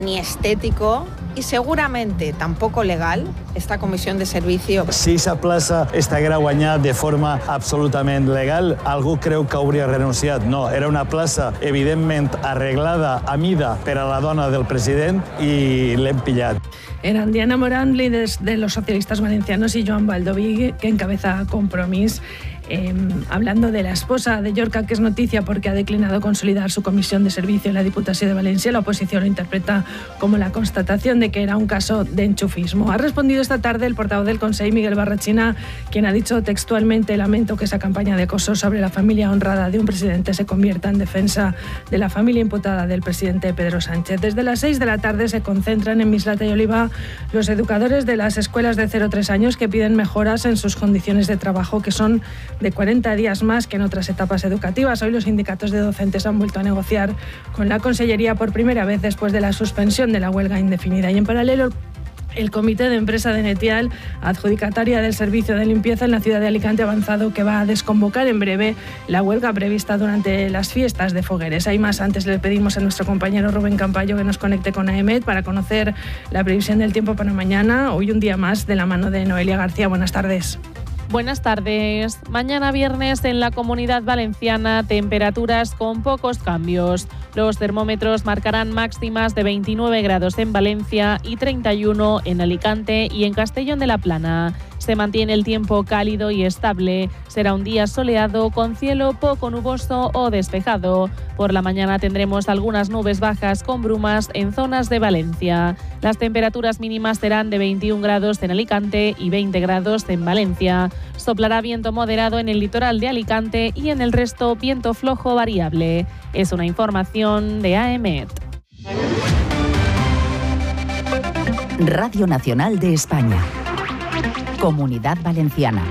ni estético y seguramente tampoco legal esta comissió de servicio. Si esa plaça estaguera guanyada de forma absolutament legal, algú creu que hauria renunciat. No, era una plaça evidentment arreglada a mida per a la dona del president i l'hem pillat. Eran Diana Morán, líderes de los socialistas valencianos, y Joan Baldoví, que encabeza Compromís. Hablando de la esposa de Llorca, que es noticia porque ha declinado consolidar su comisión de servicio en la Diputación de Valencia, la oposición lo interpreta como la constatación de que era un caso de enchufismo. Ha respondido esta tarde el portavoz del Consell, Miguel Barrachina, quien ha dicho textualmente: lamento que esa campaña de acoso sobre la familia honrada de un presidente se convierta en defensa de la familia imputada del presidente Pedro Sánchez. Desde las 6 de la tarde se concentran en Mislata y Oliva los educadores de las escuelas de 0-3 años que piden mejoras en sus condiciones de trabajo, que son de 40 días más que en otras etapas educativas. Hoy los sindicatos de docentes han vuelto a negociar con la Consellería por primera vez después de la suspensión de la huelga indefinida. Y en paralelo, el comité de empresa de Netial, adjudicataria del servicio de limpieza en la ciudad de Alicante, ha avanzado que va a desconvocar en breve la huelga prevista durante las fiestas de Fogueres. Hay más. Antes le pedimos a nuestro compañero Rubén Campayo que nos conecte con AEMET para conocer la previsión del tiempo para mañana. Hoy un día más de la mano de Noelia García. Buenas tardes. Buenas tardes. Mañana viernes en la Comunidad Valenciana, temperaturas con pocos cambios. Los termómetros marcarán máximas de 29 grados en Valencia y 31 en Alicante y en Castellón de la Plana. Se mantiene el tiempo cálido y estable. Será un día soleado con cielo poco nuboso o despejado. Por la mañana tendremos algunas nubes bajas con brumas en zonas de Valencia. Las temperaturas mínimas serán de 21 grados en Alicante y 20 grados en Valencia. Soplará viento moderado en el litoral de Alicante y en el resto viento flojo variable. Es una información de AEMET. Radio Nacional de España. Comunidad Valenciana.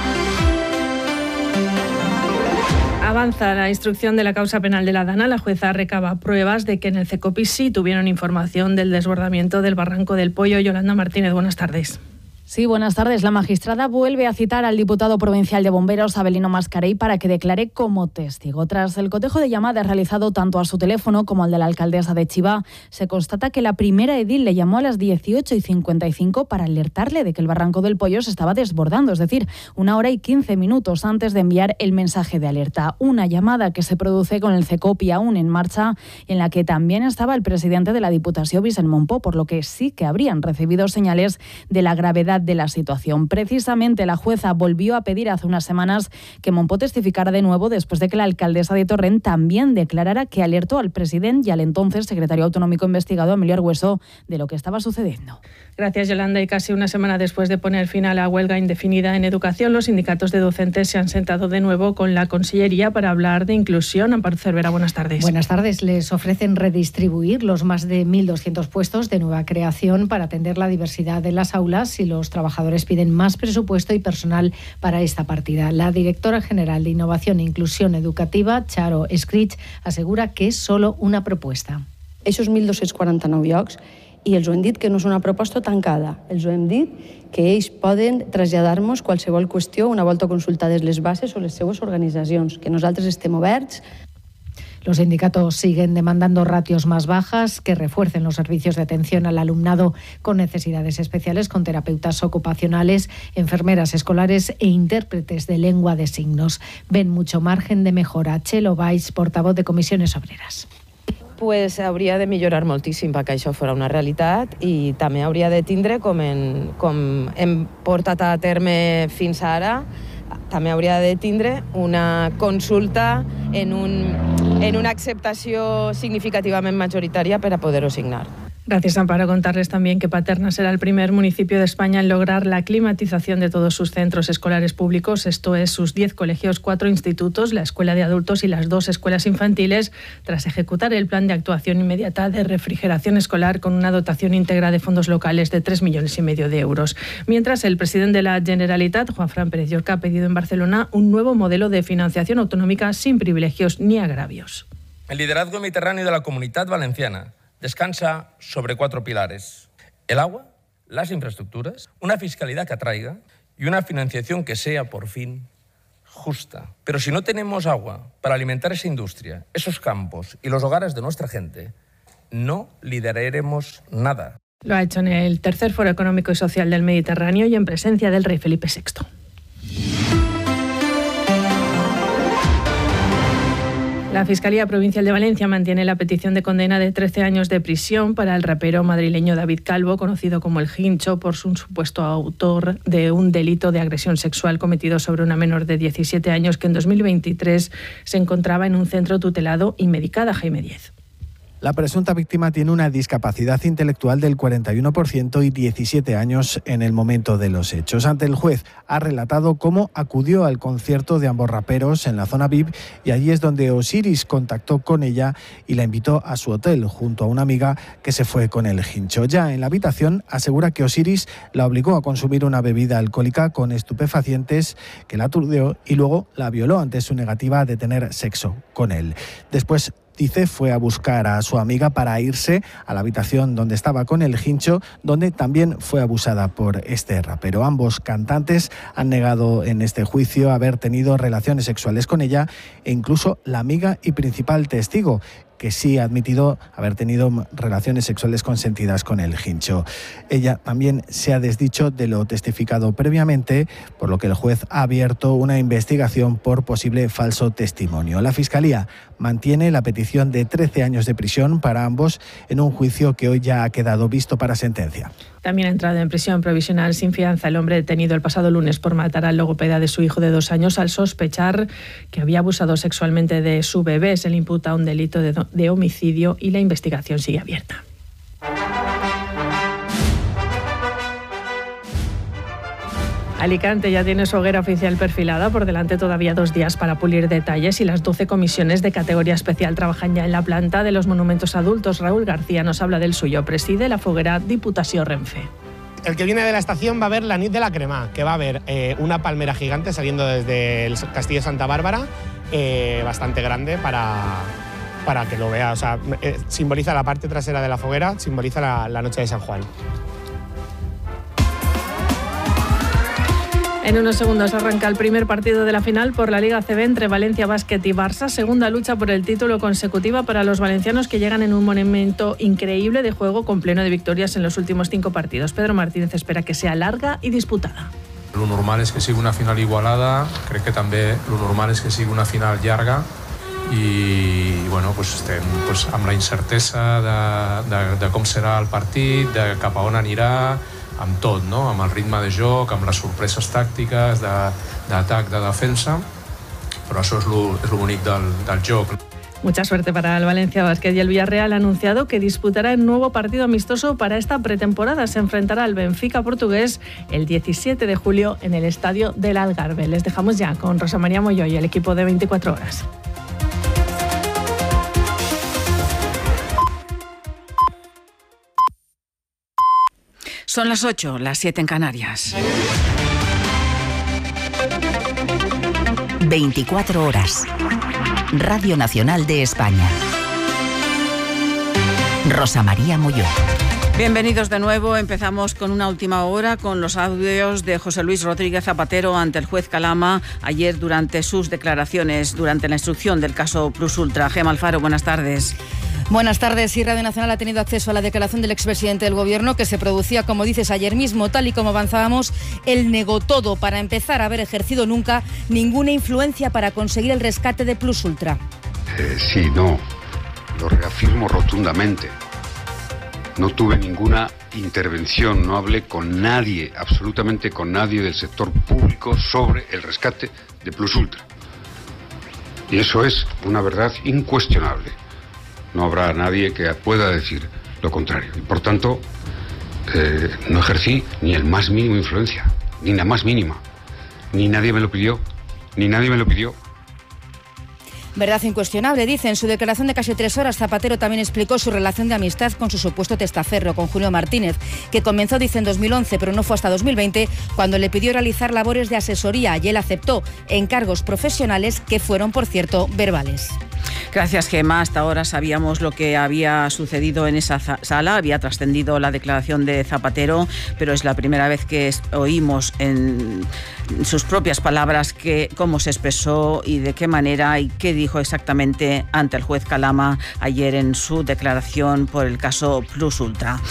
Avanza la instrucción de la causa penal de la Dana. La jueza recaba pruebas de que en el CECOPI sí tuvieron información del desbordamiento del Barranco del Pollo. Yolanda Martínez, buenas tardes. Sí, buenas tardes. La magistrada vuelve a citar al diputado provincial de Bomberos, Abelino Mascarell, para que declare como testigo. Tras el cotejo de llamadas realizado tanto a su teléfono como al de la alcaldesa de Chivá, se constata que la primera edil le llamó a las 18:55 para alertarle de que el Barranco del Pollo se estaba desbordando, es decir, 1 hora y 15 minutos antes de enviar el mensaje de alerta. Una llamada que se produce con el CECOPI aún en marcha, en la que también estaba el presidente de la Diputación, Vicent Mompó, por lo que sí que habrían recibido señales de la gravedad de la situación. Precisamente la jueza volvió a pedir hace unas semanas que Mompó testificara de nuevo después de que la alcaldesa de Torrent también declarara que alertó al presidente y al entonces secretario autonómico investigado, Emilio Argüeso, de lo que estaba sucediendo. Gracias, Yolanda. Y casi una semana después de poner fin a la huelga indefinida en educación, los sindicatos de docentes se han sentado de nuevo con la Consellería para hablar de inclusión. Amparo Cervera, buenas tardes. Buenas tardes. Les ofrecen redistribuir los más de 1.200 puestos de nueva creación para atender la diversidad de las aulas y los trabajadores piden más presupuesto y personal para esta partida. La directora general de Innovación e Inclusión Educativa, Charo Escrich, asegura que es solo una propuesta. Esos 1.249 llocs, i els ho hem dit que no és una proposta tancada, els ho hem dit que ells poden traslladar-nos qualsevol qüestió una volta consultades les bases o les seues organitzacions, que nosaltres estem oberts. Los sindicatos siguen demandando ratios más bajas, que refuercen los servicios de atención al alumnado con necesidades especiales, con terapeutas ocupacionales, enfermeras escolares e intérpretes de lengua de signos. Ven mucho margen de mejora. Txelo Valls, portavoz de Comissiones Obreras. Pues hauria de millorar moltíssim perquè això fos una realitat i també hauria de tindre, com hem portat a terme fins ara, també hauria de tindre una consulta en una acceptació significativament majoritària per a poder-ho signar. Gracias, Amparo. Contarles también que Paterna será el primer municipio de España en lograr la climatización de todos sus centros escolares públicos, esto es, sus 10 colegios, 4 institutos, la escuela de adultos y las 2 escuelas infantiles, tras ejecutar el plan de actuación inmediata de refrigeración escolar con una dotación íntegra de fondos locales de 3,5 millones de euros. Mientras, el presidente de la Generalitat, Juanfran Pérez Llorca, ha pedido en Barcelona un nuevo modelo de financiación autonómica sin privilegios ni agravios. El liderazgo mediterráneo de la Comunidad Valenciana descansa sobre 4 pilares: el agua, las infraestructuras, una fiscalidad que atraiga y una financiación que sea, por fin, justa. Pero si no tenemos agua para alimentar esa industria, esos campos y los hogares de nuestra gente, no lideraremos nada. Lo ha hecho en el tercer Foro Económico y Social del Mediterráneo y en presencia del rey Felipe VI. La Fiscalía Provincial de Valencia mantiene la petición de condena de 13 años de prisión para el rapero madrileño David Calvo, conocido como El Hincho, por su supuesto autor de un delito de agresión sexual cometido sobre una menor de 17 años que en 2023 se encontraba en un centro tutelado y medicada. Jaime Díez. La presunta víctima tiene una discapacidad intelectual del 41% y 17 años en el momento de los hechos. Ante el juez ha relatado cómo acudió al concierto de ambos raperos en la zona VIP y allí es donde Osiris contactó con ella y la invitó a su hotel junto a una amiga que se fue con El Hincho. Ya en la habitación asegura que Osiris la obligó a consumir una bebida alcohólica con estupefacientes, que la aturdió y luego la violó ante su negativa de tener sexo con él. Después, dice, fue a buscar a su amiga para irse a la habitación donde estaba con El Hincho, donde también fue abusada por este rapero. Ambos cantantes han negado en este juicio haber tenido relaciones sexuales con ella e incluso la amiga y principal testigo, que sí ha admitido haber tenido relaciones sexuales consentidas con El Hincho. Ella también se ha desdicho de lo testificado previamente, por lo que el juez ha abierto una investigación por posible falso testimonio. La Fiscalía mantiene la petición de 13 años de prisión para ambos en un juicio que hoy ya ha quedado visto para sentencia. También ha entrado en prisión provisional sin fianza el hombre detenido el pasado lunes por matar al logopeda de su hijo de 2 años al sospechar que había abusado sexualmente de su bebé. Se le imputa un delito de homicidio y la investigación sigue abierta. Alicante ya tiene su hoguera oficial perfilada, por delante todavía 2 días para pulir detalles y las 12 comisiones de categoría especial trabajan ya en la planta de los monumentos adultos. Raúl García nos habla del suyo, preside la foguera Diputació Renfe. El que viene de la estación va a ver la nit de la crema, que va a haber una palmera gigante saliendo desde el Castillo de Santa Bárbara, bastante grande para que lo vea. O sea, simboliza la parte trasera de la foguera, simboliza la noche de San Juan. En unos segundos arranca el primer partido de la final por la Liga ACB entre Valencia Basket y Barça, segunda lucha por el título consecutiva para los valencianos que llegan en un momento increíble de juego con pleno de victorias en los últimos 5 partidos. Pedro Martínez espera que sea larga i disputada. Lo normal és que sigui una final igualada, crec que també lo normal és que sigui una final llarga i bueno, pues estem amb la incertesa de com serà el partit, de cap a on anirà, amb tot, no? Amb el ritme de joc, amb les sorpreses tàctiques, d'atac, de defensa, però això és lo bonic del joc. Mucha suerte para el Valencia Basket y el Villarreal ha anunciado que disputará un nuevo partido amistoso para esta pretemporada. Se enfrentará al Benfica portugués el 17 de julio en el estadio del Algarve. Les dejamos ya con Rosa María Molló y el equipo de 24 horas. Son las 8, las 7 en Canarias. 24 horas. Radio Nacional de España. Rosa María Molló. Bienvenidos de nuevo. Empezamos con una última hora con los audios de José Luis Rodríguez Zapatero ante el juez Calama ayer durante sus declaraciones, durante la instrucción del caso Plus Ultra. Gemma Alfaro, buenas tardes. Buenas tardes. Sí, Radio Nacional ha tenido acceso a la declaración del expresidente del Gobierno que se producía, como dices, ayer mismo. Tal y como avanzábamos, él negó todo para empezar a haber ejercido nunca ninguna influencia para conseguir el rescate de Plus Ultra. Sí, no. Lo reafirmo rotundamente. No tuve ninguna intervención, no hablé con nadie, absolutamente con nadie del sector público sobre el rescate de Plus Ultra. Y eso es una verdad incuestionable. No habrá nadie que pueda decir lo contrario. Y por tanto, no ejercí ni el más mínimo influencia, ni la más mínima. Ni nadie me lo pidió, ni nadie me lo pidió. Verdad incuestionable, dice. En su declaración de casi 3 horas, Zapatero también explicó su relación de amistad con su supuesto testaferro, con Julio Martínez, que comenzó, dice, en 2011, pero no fue hasta 2020, cuando le pidió realizar labores de asesoría y él aceptó encargos profesionales que fueron, por cierto, verbales. Gracias, Gemma. Hasta ahora sabíamos lo que había sucedido en esa sala, había trascendido la declaración de Zapatero, pero es la primera vez que oímos en sus propias palabras cómo se expresó y de qué manera y qué dijo exactamente ante el juez Calama ayer en su declaración por el caso Plus Ultra.